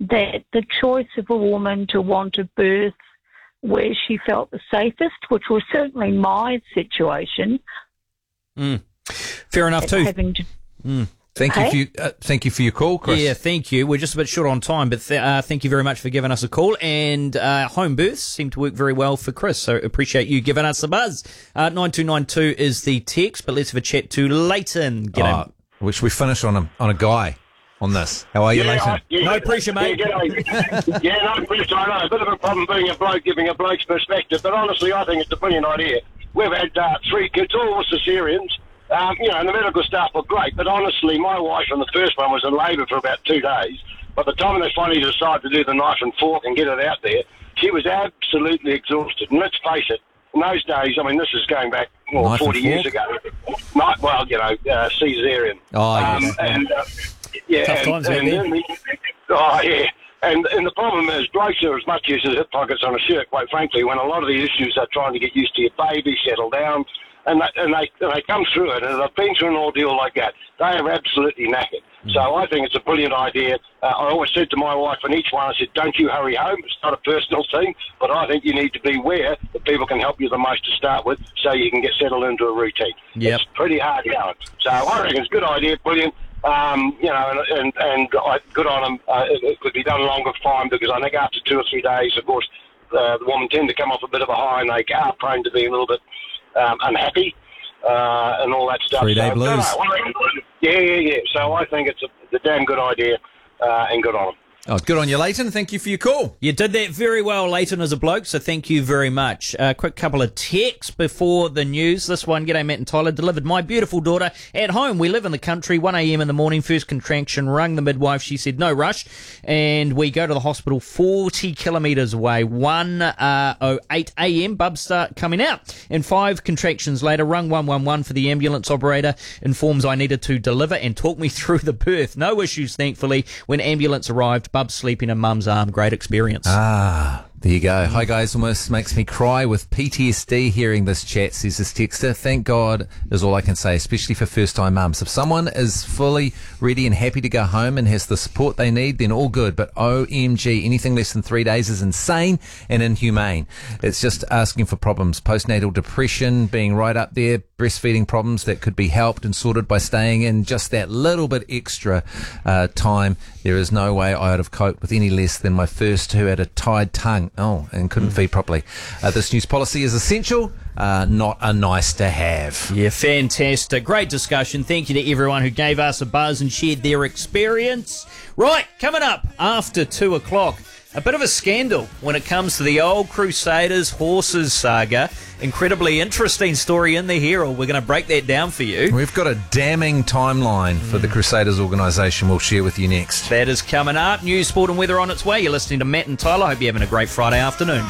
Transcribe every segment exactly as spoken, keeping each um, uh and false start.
that the choice of a woman to want to birth where she felt the safest, which was certainly my situation. Mm. Fair enough too. Having to, mm. Thank hey? you for you, uh, thank you for your call, Chris. Yeah, thank you. We're just a bit short on time, but th- uh, thank you very much for giving us a call. And uh, home births seem to work very well for Chris, so appreciate you giving us a buzz. Uh, nine two nine two is the text, but let's have a chat to Leighton. Get oh, Which we finish on a on a guy on this. How are you, yeah, Leighton? I, yeah, no pressure, mate. Yeah, yeah, no pressure. I know. A bit of a problem being a bloke, giving a bloke's perspective, but honestly, I think it's a brilliant idea. We've had uh, three kids, all cesareans. Um, you know, and the medical staff were great, but honestly, my wife on the first one was in labour for about two days. By the time they finally decided to do the knife and fork and get it out there, she was absolutely exhausted. And let's face it, in those days, I mean, this is going back well, Knife forty and years ago. Not, well, you know, uh, caesarean. Oh, um, yes. And, uh, yeah, Tough and, times, and, eh, and, oh, yeah. And, and the problem is, blokes are as much use as hip pockets on a shirt, quite frankly, when a lot of the issues are trying to get used to your baby, settle down, and they, and they, and they come through it, and they've been through an ordeal like that. They are absolutely knackered. Mm. So I think it's a brilliant idea. Uh, I always said to my wife on each one, I said, don't you hurry home. It's not a personal thing, but I think you need to be aware that people can help you the most to start with so you can get settled into a routine. Yep. It's pretty hard going. So I reckon it's a good idea, brilliant. Um, you know, and and, and I, good on them. Uh, it, it could be done longer, fine, because I think after two or three days, of course, uh, the women tend to come off a bit of a high, and they are prone to be a little bit um, unhappy uh, and all that stuff. Three-day so, blues. No, yeah, yeah, yeah. So I think it's a, it's a damn good idea, uh, and good on them. Oh, good on you, Leighton. Thank you for your call. You did that very well, Leighton, as a bloke, so thank you very much. A uh, quick couple of texts before the news. This one, g'day Matt and Tyler, delivered my beautiful daughter at home. We live in the country, one a.m. in the morning, first contraction, rung the midwife. She said, no rush, and we go to the hospital forty kilometres away. one oh eight a.m, bubs start coming out. And five contractions later, rung one one one for the ambulance operator, informs I needed to deliver and talk me through the birth. No issues, thankfully. When ambulance arrived, Bubs sleeping in mum's arm. Great experience. Ah, there you go. Hi guys, almost makes me cry with P T S D hearing this chat, says this texter. Thank God is all I can say, especially for first time mums. If someone is fully ready and happy to go home and has the support they need, then all good. But O M G, anything less than three days is insane and inhumane. It's just asking for problems. Postnatal depression being right up there, breastfeeding problems that could be helped and sorted by staying in just that little bit extra uh, time. There is no way I would have coped with any less than my first, who had a tied tongue. Oh, and couldn't mm. feed properly. Uh, this news policy is essential, uh, not a nice to have. Yeah, fantastic. Great discussion. Thank you to everyone who gave us a buzz and shared their experience. Right, coming up after two o'clock, a bit of a scandal when it comes to the old Crusaders horses saga. Incredibly interesting story in the Herald. We're going to break that down for you. We've got a damning timeline for the Crusaders organisation we'll share with you next. That is coming up. News, sport and weather on its way. You're listening to Matt and Tyler. Hope you're having a great Friday afternoon.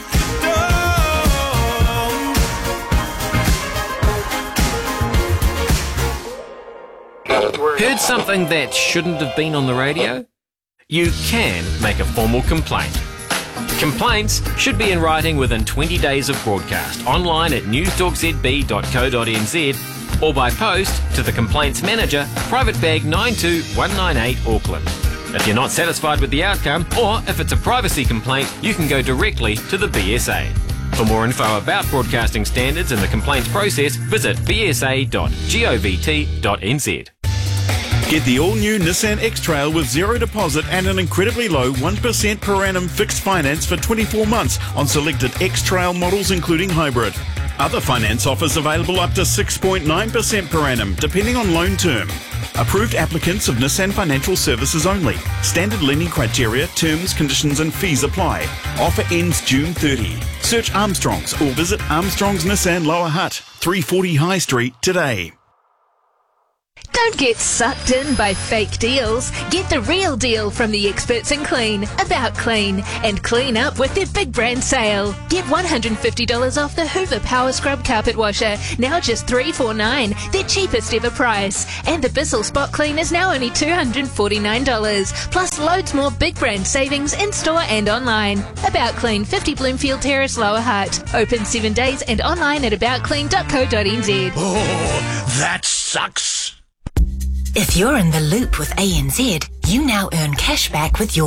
Heard something that shouldn't have been on the radio? You can make a formal complaint. Complaints should be in writing within twenty days of broadcast, online at news dog z b dot co dot n z or by post to the Complaints Manager, Private Bag nine two one nine eight, Auckland. If you're not satisfied with the outcome, or if it's a privacy complaint, you can go directly to the B S A. For more info about broadcasting standards and the complaints process, visit b s a dot govt dot n z. Get the all-new Nissan X-Trail with zero deposit and an incredibly low one percent per annum fixed finance for twenty-four months on selected X-Trail models including hybrid. Other finance offers available up to six point nine percent per annum depending on loan term. Approved applicants of Nissan Financial Services only. Standard lending criteria, terms, conditions and fees apply. Offer ends June thirtieth. Search Armstrongs or visit Armstrongs Nissan Lower Hutt, three forty High Street today. Don't get sucked in by fake deals. Get the real deal from the experts in clean, About Clean, and clean up with their big brand sale. Get one hundred fifty dollars off the Hoover Power Scrub Carpet Washer, now just three hundred forty-nine dollars, their cheapest ever price. And the Bissell Spot Clean is now only two hundred forty-nine dollars, plus loads more big brand savings in-store and online. About Clean, fifty Bloomfield Terrace, Lower Hutt. Open seven days and online at about clean dot co dot n z. Oh, that sucks. If you're in the loop with A N Z, you now earn cash back with your